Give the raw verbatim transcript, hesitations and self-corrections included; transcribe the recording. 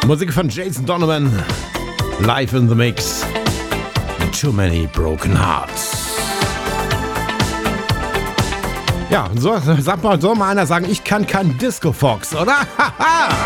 Musik von Jason Donovan. Live in the Mix. Too Many Broken Hearts. Ja, so, sag mal, soll mal einer sagen, ich kann kein Disco Fox, oder? Haha!